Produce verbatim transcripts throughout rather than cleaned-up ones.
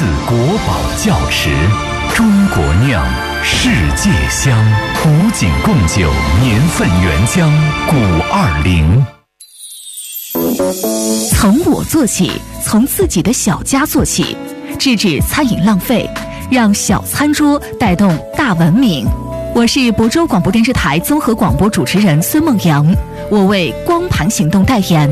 自国宝窖池，中国酿，世界香，古井贡酒，年份原浆，古二零。 从我做起，从自己的小家做起，制止餐饮浪费，让小餐桌带动大文明。我是亳州广播电视台综合广播主持人孙梦阳，我为光盘行动代言。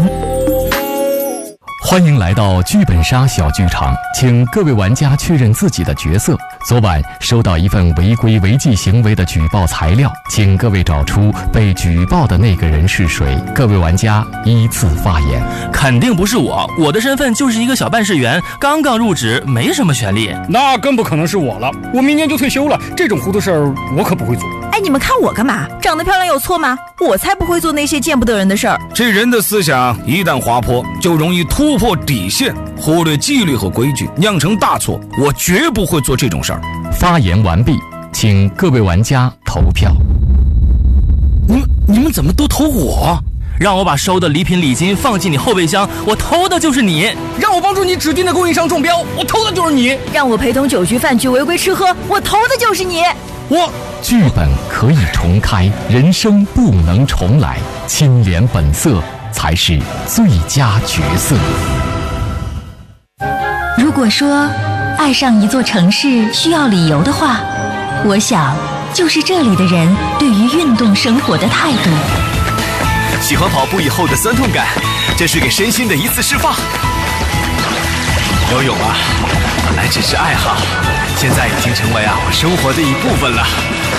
欢迎来到剧本杀小剧场，请各位玩家确认自己的角色。昨晚收到一份违规违纪行为的举报材料，请各位找出被举报的那个人是谁。各位玩家依次发言。 肯定不是我，我的身份就是一个小办事员，刚刚入职，没什么权利。 那更不可能是我了，我明年就退休了，这种糊涂事儿我可不会做。 哎，你们看我干嘛？长得漂亮有错吗？我才不会做那些见不得人的事儿。 这人的思想一旦滑坡，就容易突破底线，忽略纪律和规矩，酿成大错。我绝不会做这种事儿。 发言完毕，请各位玩家投票。 你们你们怎么都投我？让我把收的礼品礼金放进你后备箱，我投的就是你。 让我帮助你指定的供应商中标，我投的就是你。 让我陪同酒局饭局违规吃喝，我投的就是你。 我剧本可以重开，人生不能重来，清廉本色才是最佳角色。 如果说爱上一座城市需要理由的话，我想就是这里的人对于运动生活的态度。 喜欢跑步以后的酸痛感，这是给身心的一次释放。游泳啊，本来只是爱好，现在已经成为啊我生活的一部分了。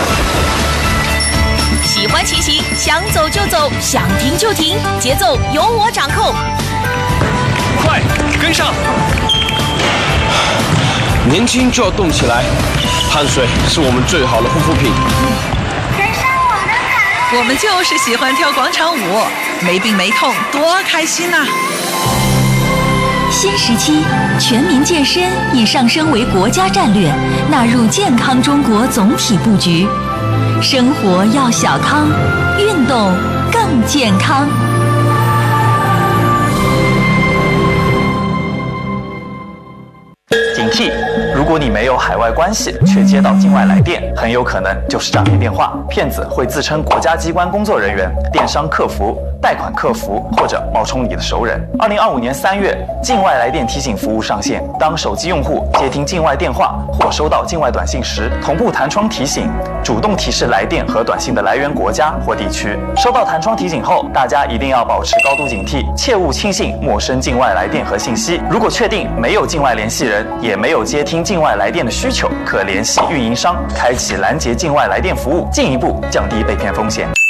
喜欢骑行，想走就走，想停就停，节奏由我掌控。 快跟上！ 年轻就要动起来，汗水是我们最好的护肤品。 我们就是喜欢跳广场舞，没病没痛，多开心啊！ 新时期，全民健身已上升为国家战略，纳入健康中国总体布局。生活要小康，运动更健康。 警惕！如果你没有海外关系，却接到境外来电，很有可能就是诈骗电话。骗子会自称国家机关工作人员、电商客服、贷款客服，或者冒充你的熟人。二零二五年三月，境外来电提醒服务上线。当手机用户接听境外电话或收到境外短信时，同步弹窗提醒，主动提示来电和短信的来源国家或地区。收到弹窗提醒后，大家一定要保持高度警惕，切勿轻信陌生境外来电和信息。如果确定没有境外联系人，也没有接听境外来电的需求，可联系运营商，开启拦截境外来电服务，进一步降低被骗风险。